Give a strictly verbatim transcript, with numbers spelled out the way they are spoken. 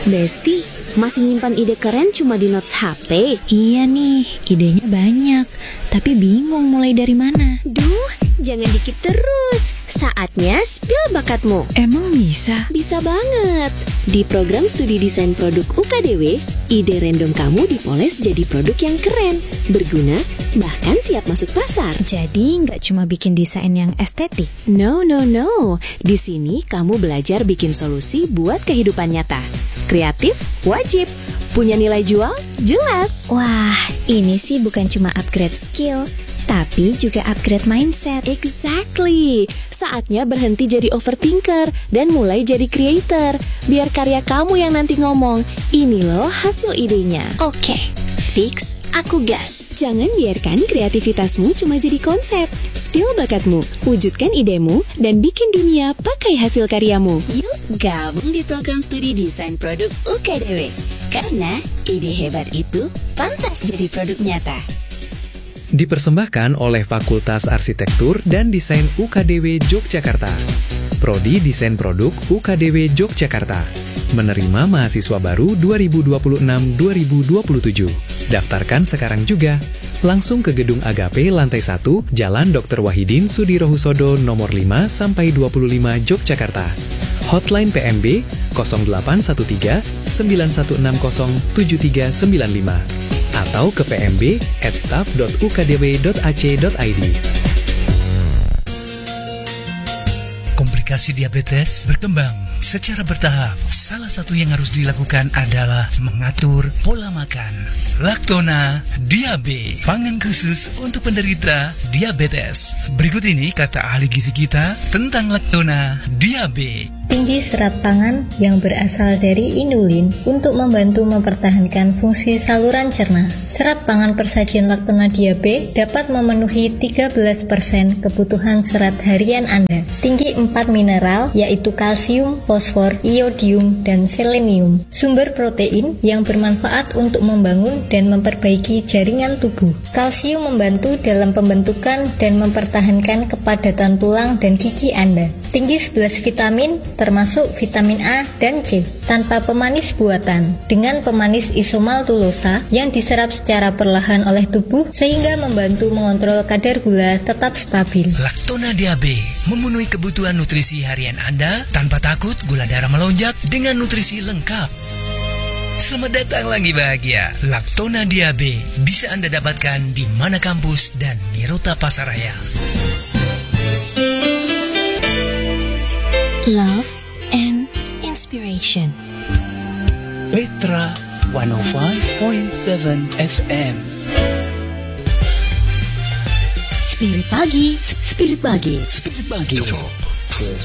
Besti, masih nyimpan ide keren cuma di notes H P? Iya nih, idenya banyak, tapi bingung mulai dari mana. Duh, jangan dikit terus. Saatnya spill bakatmu. Emang bisa? Bisa banget. Di program studi desain produk U K D W, ide random kamu dipoles jadi produk yang keren, berguna, bahkan siap masuk pasar. Jadi nggak cuma bikin desain yang estetik? No, no, no. Di sini kamu belajar bikin solusi buat kehidupan nyata. Kreatif, wajib. Punya nilai jual? Jelas. Wah, ini sih bukan cuma upgrade skill, tapi juga upgrade mindset. Exactly. Saatnya berhenti jadi overthinker dan mulai jadi creator. Biar karya kamu yang nanti ngomong, ini loh hasil idenya. Oke, fix, aku gas. Jangan biarkan kreativitasmu cuma jadi konsep. Spill bakatmu, wujudkan idemu, dan bikin dunia pakai hasil karyamu. Yuk gabung di program studi desain produk U K D W. Karena ide hebat itu pantas jadi produk nyata. Dipersembahkan oleh Fakultas Arsitektur dan Desain U K D W Yogyakarta. Prodi Desain Produk U K D W Yogyakarta. Menerima mahasiswa baru dua ribu dua puluh enam dua ribu dua puluh tujuh. Daftarkan sekarang juga. Langsung ke Gedung Agape lantai satu, Jalan Doktor Wahidin Sudirohusodo nomor lima sampai dua puluh lima Yogyakarta. Hotline P M B nol delapan satu tiga sembilan satu enam nol tujuh tiga sembilan lima atau ke p m b at staff dot u k d w dot a c dot i d. Komplikasi diabetes berkembang secara bertahap. Salah satu yang harus dilakukan adalah mengatur pola makan. Lactona Diabe, pangan khusus untuk penderita diabetes. Berikut ini kata ahli gizi kita tentang Lactona Diabe. Tinggi serat pangan yang berasal dari inulin untuk membantu mempertahankan fungsi saluran cerna. Serat pangan persajian Lactona Diabe dapat memenuhi tiga belas persen kebutuhan serat harian Anda. Tinggi empat mineral yaitu kalsium, fosfor, iodium, dan selenium. Sumber protein yang bermanfaat untuk membangun dan memperbaiki jaringan tubuh. Kalsium membantu dalam pembentukan dan mempertahankan kepadatan tulang dan gigi Anda. Tinggi sebelas vitamin termasuk vitamin A dan C tanpa pemanis buatan dengan pemanis isomaltulosa yang diserap secara perlahan oleh tubuh sehingga membantu mengontrol kadar gula tetap stabil. Lactona Diabe memenuhi kebutuhan nutrisi harian Anda tanpa takut gula darah melonjak dengan nutrisi lengkap. Selamat datang lagi bahagia. Lactona Diabe bisa Anda dapatkan di mana kampus dan Mirota Pasaraya. Love and inspiration. Petra seratus lima koma tujuh F M. Spirit pagi, spirit pagi, Spirit pagi.